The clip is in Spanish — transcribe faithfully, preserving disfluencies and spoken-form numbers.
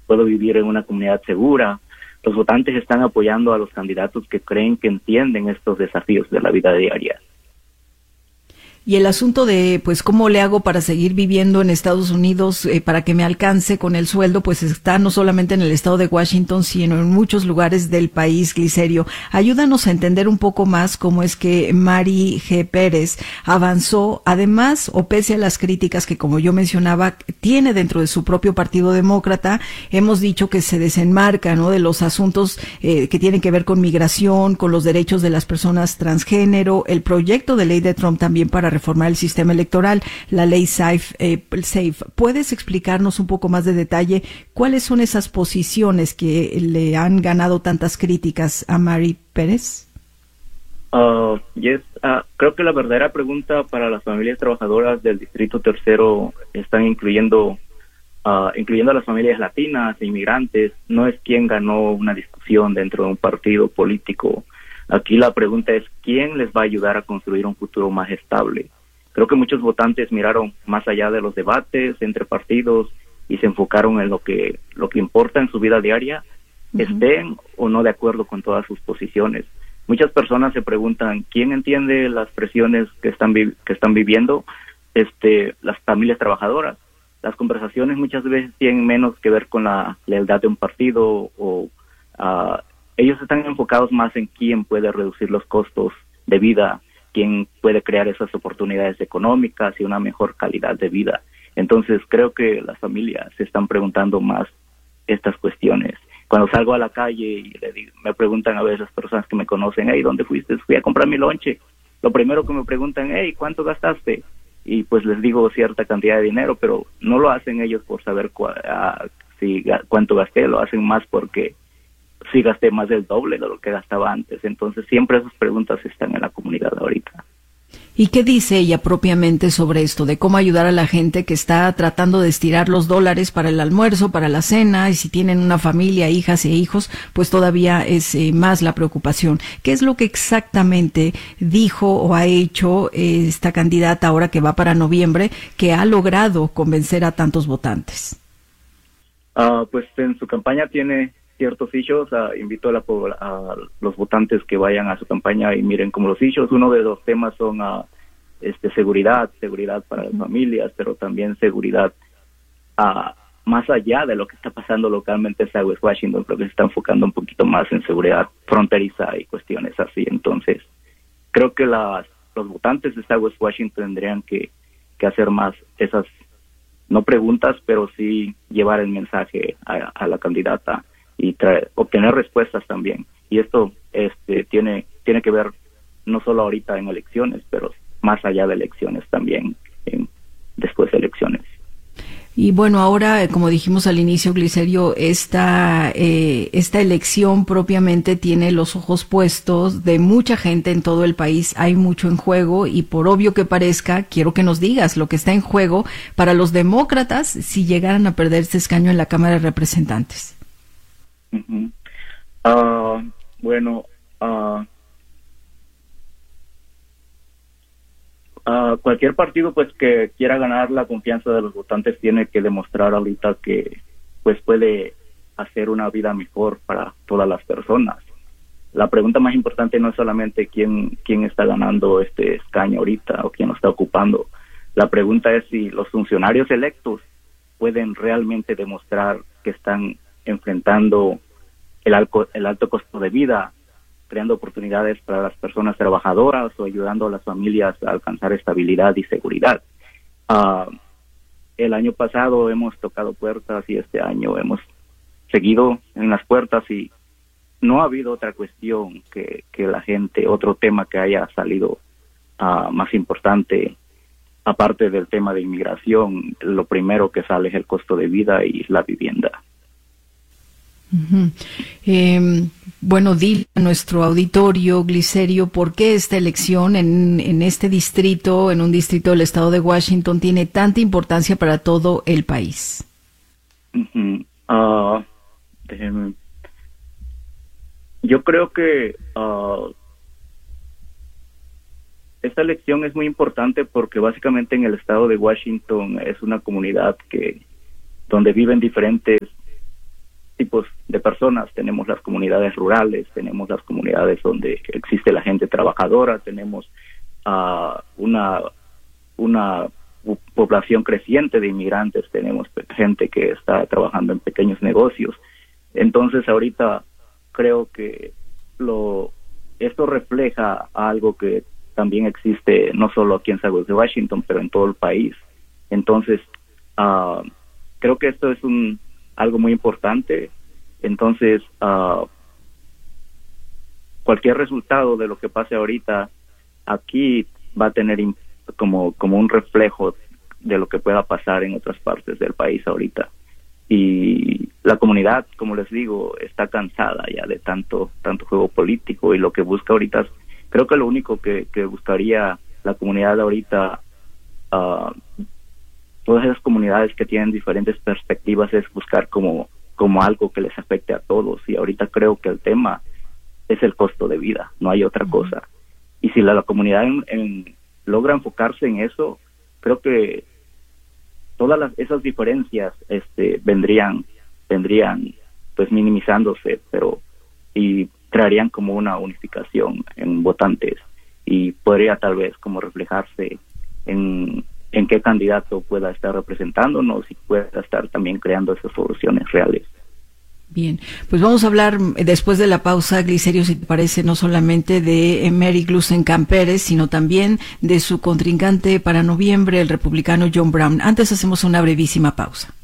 puedo vivir en una comunidad segura. Los votantes están apoyando a los candidatos que creen que entienden estos desafíos de la vida diaria. Y el asunto de, pues, ¿cómo le hago para seguir viviendo en Estados Unidos eh, para que me alcance con el sueldo? Pues está no solamente en el estado de Washington, sino en muchos lugares del país, Glicerio. Ayúdanos a entender un poco más cómo es que Mari G. Pérez avanzó, además, o pese a las críticas que, como yo mencionaba, tiene dentro de su propio Partido Demócrata. Hemos dicho que se desenmarca, ¿no?, de los asuntos eh, que tienen que ver con migración, con los derechos de las personas transgénero, el proyecto de ley de Trump también para reformar el sistema electoral, la ley Safe, eh, Safe. ¿Puedes explicarnos un poco más de detalle cuáles son esas posiciones que le han ganado tantas críticas a Mari Pérez? Uh, yes, uh, creo que la verdadera pregunta para las familias trabajadoras del Distrito Tercero están incluyendo, uh, incluyendo a las familias latinas e inmigrantes, no es quién ganó una discusión dentro de un partido político. Aquí la pregunta es quién les va a ayudar a construir un futuro más estable. Creo que muchos votantes miraron más allá de los debates entre partidos y se enfocaron en lo que lo que importa en su vida diaria, uh-huh. estén o no de acuerdo con todas sus posiciones. Muchas personas se preguntan quién entiende las presiones que están vi- que están viviendo este las familias trabajadoras. Las conversaciones muchas veces tienen menos que ver con la lealtad de un partido o uh, ellos están enfocados más en quién puede reducir los costos de vida, quién puede crear esas oportunidades económicas y una mejor calidad de vida. Entonces creo que las familias se están preguntando más estas cuestiones. Cuando salgo a la calle y le digo, me preguntan a veces las personas que me conocen, hey, ¿dónde fuiste? Fui a comprar mi lonche. Lo primero que me preguntan, hey, ¿cuánto gastaste? Y pues les digo cierta cantidad de dinero, pero no lo hacen ellos por saber cu- uh, si cuánto gasté, lo hacen más porque sí gasté más del doble de lo que gastaba antes. Entonces siempre esas preguntas están en la comunidad ahorita. ¿Y qué dice ella propiamente sobre esto, de cómo ayudar a la gente que está tratando de estirar los dólares para el almuerzo, para la cena, y si tienen una familia, hijas e hijos, pues todavía es eh, más la preocupación? ¿Qué es lo que exactamente dijo o ha hecho eh, esta candidata ahora que va para noviembre, que ha logrado convencer a tantos votantes? Uh, pues en su campaña tiene ciertos issues. Uh, invito a, la, a los votantes que vayan a su campaña y miren como los issues. Uno de los temas son uh, este seguridad, seguridad para las familias, pero también seguridad uh, más allá de lo que está pasando localmente en Southwest Washington. Creo que se está enfocando un poquito más en seguridad fronteriza y cuestiones así. Entonces, creo que las, los votantes de Southwest Washington tendrían que, que hacer más esas, no preguntas, pero sí llevar el mensaje a, a la candidata y traer, obtener respuestas también. Y esto este tiene tiene que ver no solo ahorita en elecciones, pero más allá de elecciones también, en, después de elecciones. Y bueno, ahora, como dijimos al inicio, Glicerio, esta, eh, esta elección propiamente tiene los ojos puestos de mucha gente en todo el país. Hay mucho en juego y por obvio que parezca, quiero que nos digas lo que está en juego para los demócratas si llegaran a perder este escaño en la Cámara de Representantes. Uh-huh. Uh, bueno, uh, uh, cualquier partido pues que quiera ganar la confianza de los votantes tiene que demostrar ahorita que pues puede hacer una vida mejor para todas las personas. La pregunta más importante no es solamente quién quién está ganando este escaño ahorita o quién lo está ocupando. La pregunta es si los funcionarios electos pueden realmente demostrar que están enfrentando el alto, el alto costo de vida, creando oportunidades para las personas trabajadoras o ayudando a las familias a alcanzar estabilidad y seguridad. Uh, el año pasado hemos tocado puertas y este año hemos seguido en las puertas y no ha habido otra cuestión que, que la gente, otro tema que haya salido uh, más importante, aparte del tema de inmigración. Lo primero que sale es el costo de vida y la vivienda. Uh-huh. Eh, bueno, dile a nuestro auditorio, Glicerio, ¿por qué esta elección en, en este distrito, en un distrito del estado de Washington, tiene tanta importancia para todo el país? Uh-huh. Uh, déjeme. Yo creo que uh, esta elección es muy importante porque básicamente en el estado de Washington es una comunidad que donde viven diferentes tipos de personas. Tenemos las comunidades rurales, tenemos las comunidades donde existe la gente trabajadora, tenemos uh, una, una población creciente de inmigrantes, tenemos gente que está trabajando en pequeños negocios. Entonces ahorita creo que lo esto refleja algo que también existe no solo aquí en Southwest de Washington, pero en todo el país. Entonces uh, creo que esto es un algo muy importante. Entonces uh, cualquier resultado de lo que pase ahorita aquí va a tener como como un reflejo de lo que pueda pasar en otras partes del país ahorita. Y la comunidad, como les digo, está cansada ya de tanto tanto juego político, y lo que busca ahorita, creo que lo único que, que buscaría la comunidad ahorita, uh, todas esas comunidades que tienen diferentes perspectivas, es buscar como, como algo que les afecte a todos. Y ahorita creo que el tema es el costo de vida, no hay otra cosa. Y si la, la comunidad en, en, logra enfocarse en eso, creo que todas las, esas diferencias este, vendrían, vendrían pues minimizándose, pero y traerían como una unificación en votantes, y podría tal vez como reflejarse en, en qué candidato pueda estar representándonos y pueda estar también creando esas soluciones reales. Bien, pues vamos a hablar después de la pausa, Glicerio, si te parece, no solamente de Mary Gluesenkamp Pérez, sino también de su contrincante para noviembre, el republicano John Brown. Antes hacemos una brevísima pausa.